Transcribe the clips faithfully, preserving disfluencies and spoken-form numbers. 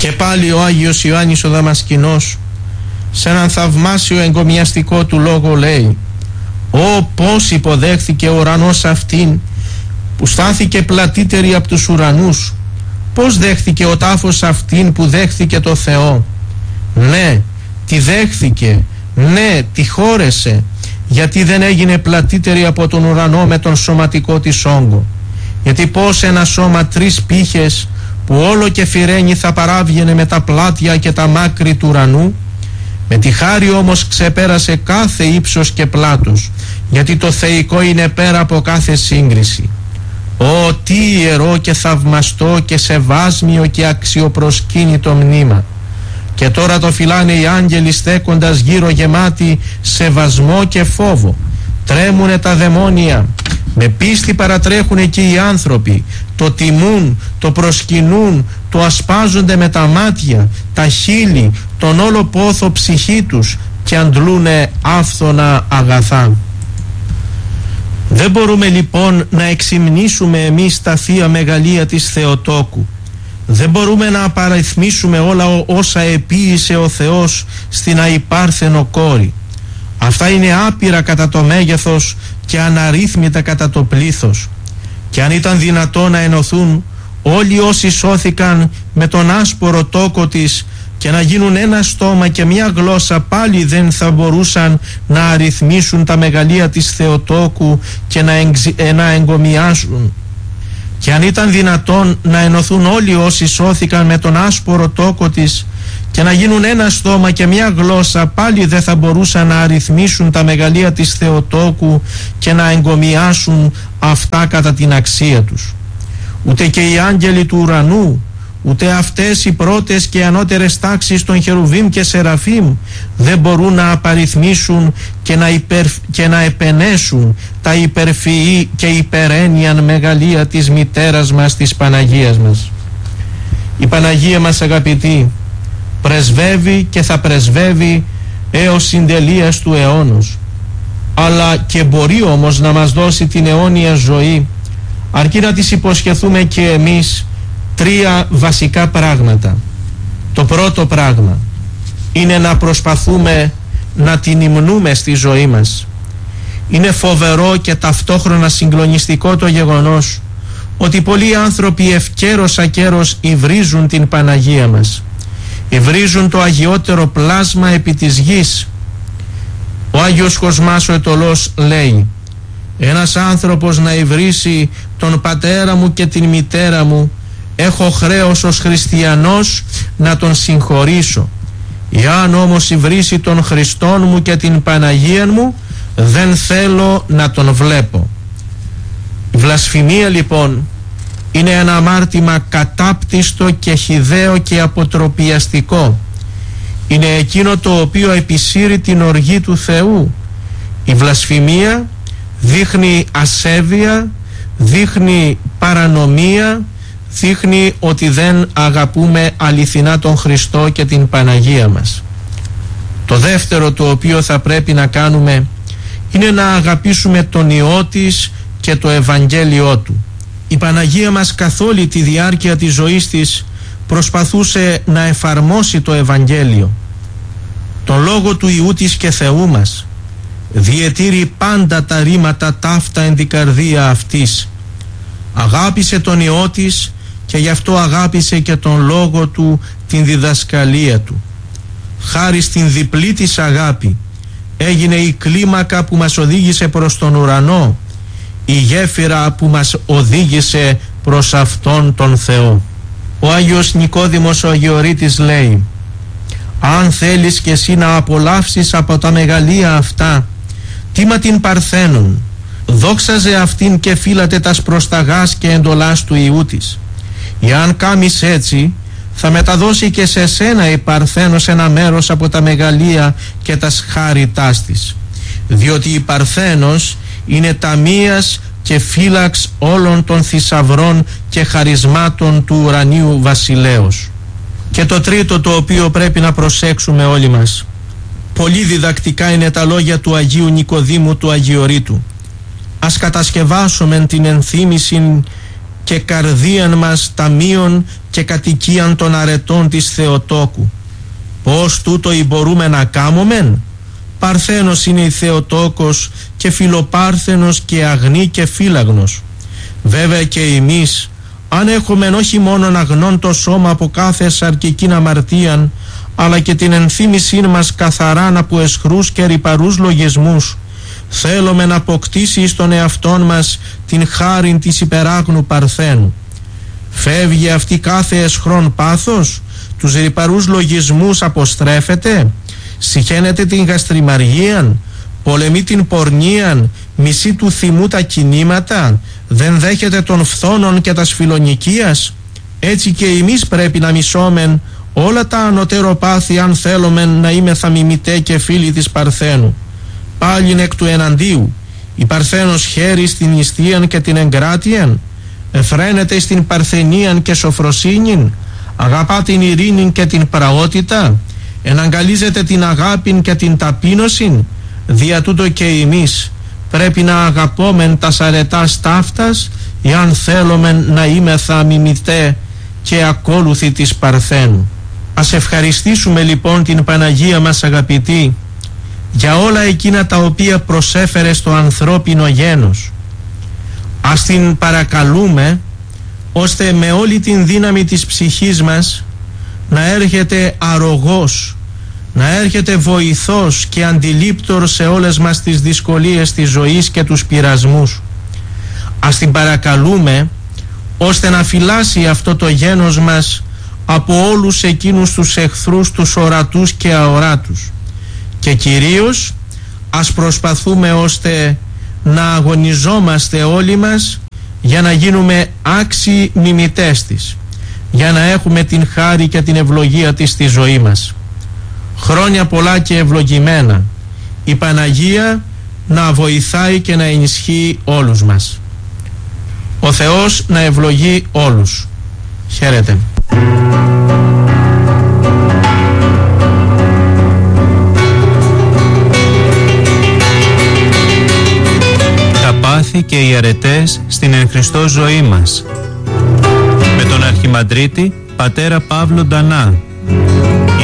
Και πάλι ο Άγιος Ιωάννης ο Δαμασκηνός σε έναν θαυμάσιο εγκομιαστικό του λόγο λέει: «Ω πως υποδέχθηκε ο ουρανός αυτήν που στάθηκε πλατύτερη από τους ουρανούς, πως δέχθηκε ο τάφος αυτήν που δέχθηκε το Θεό». Ναι, τη δέχθηκε, ναι, τη χώρεσε, γιατί δεν έγινε πλατύτερη από τον ουρανό με τον σωματικό της όγκο. Γιατί πως ένα σώμα τρεις πύχες που όλο και φυρένει θα παράβγαινε με τα πλάτια και τα μάκρη του ουρανού, με τη χάρη όμως ξεπέρασε κάθε ύψος και πλάτος, γιατί το θεϊκό είναι πέρα από κάθε σύγκριση. Ω τι ιερό και θαυμαστό και σεβάσμιο και αξιοπροσκύνητο μνήμα! Και τώρα το φυλάνε οι άγγελοι στέκοντας γύρω γεμάτοι σεβασμό και φόβο. Τρέμουνε τα δαιμόνια, με πίστη παρατρέχουν και οι άνθρωποι, το τιμούν, το προσκυνούν, το ασπάζονται με τα μάτια, τα χείλη, τον όλο πόθο ψυχή τους και αντλούνε άφθονα αγαθά. Δεν μπορούμε λοιπόν να εξυμνήσουμε εμείς τα θεία μεγαλεία της Θεοτόκου. Δεν μπορούμε να απαριθμίσουμε όλα όσα επίησε ο Θεός στην αϊπάρθενο κόρη. Αυτά είναι άπειρα κατά το μέγεθος και αναρρύθμιτα κατά το πλήθος. Και αν ήταν δυνατό να ενωθούν όλοι όσοι σώθηκαν με τον άσπορο τόκο της και να γίνουν ένα στόμα και μια γλώσσα, πάλι δεν θα μπορούσαν να αριθμίσουν τα μεγαλεία της Θεοτόκου και να, εγγυ... να εγκομιάσουν. Και αν ήταν δυνατόν να ενωθούν όλοι όσοι σώθηκαν με τον άσπορο τόκο της και να γίνουν ένα στόμα και μια γλώσσα, πάλι δεν θα μπορούσαν να αριθμίσουν τα μεγαλεία της Θεοτόκου και να εγκομιάσουν αυτά κατά την αξία τους. Ούτε και οι άγγελοι του ουρανού, ούτε αυτές οι πρώτες και ανώτερες τάξεις των Χερουβίμ και Σεραφείμ δεν μπορούν να απαριθμίσουν και να, υπερ, και να επενέσουν τα υπερφυή και υπερένιαν μεγαλεία της μητέρας μας, της Παναγίας μας. Η Παναγία μας, αγαπητοί, πρεσβεύει και θα πρεσβεύει έως συντελείας του αιώνος, αλλά και μπορεί όμως να μας δώσει την αιώνια ζωή, αρκεί να της υποσχεθούμε και εμείς τρία βασικά πράγματα. Το πρώτο πράγμα είναι να προσπαθούμε να την υμνούμε στη ζωή μας. Είναι φοβερό και ταυτόχρονα συγκλονιστικό το γεγονός ότι πολλοί άνθρωποι ευκαίρος ακέρος υβρίζουν την Παναγία μας, υβρίζουν το αγιότερο πλάσμα επί της γης. Ο Άγιος Κοσμάς ο Αιτωλός λέει: «Ένας άνθρωπος να υβρίσει τον πατέρα μου και την μητέρα μου, έχω χρέος ως χριστιανός να τον συγχωρήσω. Εάν όμως υβρίσει τον Χριστόν μου και την Παναγία μου, δεν θέλω να τον βλέπω». Η βλασφημία λοιπόν είναι ένα αμάρτημα κατάπτυστο και χυδαίο και αποτροπιαστικό. Είναι εκείνο το οποίο επισύρει την οργή του Θεού. Η βλασφημία δείχνει ασέβεια, δείχνει παρανομία, δείχνει ότι δεν αγαπούμε αληθινά τον Χριστό και την Παναγία μας. Το δεύτερο το οποίο θα πρέπει να κάνουμε είναι να αγαπήσουμε τον Υιό της και το Ευαγγέλιό του. Η Παναγία μας καθ' όλη τη διάρκεια της ζωής της προσπαθούσε να εφαρμόσει το Ευαγγέλιο, τον λόγο του Υιού της και Θεού μας. Διετήρη πάντα τα ρήματα ταύτα εν την καρδία αυτής. Αγάπησε τον Υιό της και γι' αυτό αγάπησε και τον λόγο του, την διδασκαλία του. Χάρη στην διπλή της αγάπη έγινε η κλίμακα που μας οδήγησε προς τον ουρανό, η γέφυρα που μας οδήγησε προς αυτόν τον Θεό. Ο Άγιος Νικόδημος ο Αγιορείτης λέει: «Αν θέλεις και εσύ να απολαύσεις από τα μεγαλεία αυτά, τίμα την Παρθένον, δόξαζε αυτήν και φύλατε τας προσταγάς και εντολάς του Υιού της. Εάν κάμεις έτσι, θα μεταδώσει και σε σένα η Παρθένος ένα μέρος από τα μεγαλεία και τας χάριτάς της, διότι η Παρθένος είναι ταμείας και φύλαξ όλων των θησαυρών και χαρισμάτων του ουρανίου βασιλέως». Και το τρίτο το οποίο πρέπει να προσέξουμε όλοι μας, πολύ διδακτικά είναι τα λόγια του Αγίου Νικοδήμου του Αγιορείτου. Ας κατασκευάσουμε την ενθύμηση και καρδίαν μας ταμείων και κατοικίαν των αρετών της Θεοτόκου. Πώς τούτο μπορούμε να κάμομεν? Παρθένος είναι η Θεοτόκος και φιλοπάρθενος και αγνή και φύλαγνος. Βέβαια και εμείς, αν έχουμε όχι μόνον αγνών το σώμα από κάθε σαρκικήν αμαρτίαν, αλλά και την ενθύμησή μας καθαράν από εσχρούς και ρυπαρούς λογισμούς, θέλουμε να αποκτήσει στον εαυτόν μας την χάριν της υπεράγνου Παρθένου. Φεύγει αυτή κάθε εσχρόν πάθος, τους ρυπαρούς λογισμούς αποστρέφεται, συχαίνεται την γαστριμαργίαν, πολεμεί την πορνίαν, μισεί του θυμού τα κινήματα, δεν δέχεται των φθόνων και τα σφιλονικίας. Έτσι και εμείς πρέπει να μισόμεν όλα τα ανωτέρω πάθη, αν θέλουμε να είμεθα μιμητέ και φίλοι της Παρθένου. Πάλιν εκ του εναντίου, η Παρθένος χαίρει στην νηστείαν και την εγκράτειαν, εφραίνεται στην παρθενίαν και σοφροσύνην, αγαπά την ειρήνην και την πραότητα, εναγκαλίζεται την αγάπην και την ταπείνωσιν. Δια τούτο και εμείς πρέπει να αγαπόμεν τα αρετά ταύτας, εάν θέλουμε να είμεθα μιμητέ και ακόλουθοι της Παρθένου. Ας ευχαριστήσουμε λοιπόν την Παναγία μας, αγαπητοί, για όλα εκείνα τα οποία προσέφερε στο ανθρώπινο γένος. Ας την παρακαλούμε ώστε με όλη την δύναμη της ψυχής μας να έρχεται αρρωγός, να έρχεται βοηθός και αντιλήπτορ σε όλες μας τις δυσκολίες της ζωής και τους πειρασμούς. Ας την παρακαλούμε ώστε να φυλάσει αυτό το γένος μας από όλους εκείνους τους εχθρούς, τους ορατούς και αοράτους. Και κυρίως ας προσπαθούμε ώστε να αγωνιζόμαστε όλοι μας για να γίνουμε άξιοι μιμητές της, για να έχουμε την χάρη και την ευλογία της στη ζωή μας. Χρόνια πολλά και ευλογημένα. Η Παναγία να βοηθάει και να ενισχύει όλους μας. Ο Θεός να ευλογεί όλους. Χαίρετε. Τα πάθη και οι αρετές στην εν Χριστώ ζωή μας, με τον Αρχιμαντρίτη Πατέρα Παύλο Ντανά,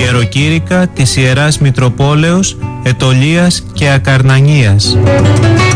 ιεροκήρυκα της Ιεράς Μητροπόλεως Ετωλίας και Ακαρνανίας.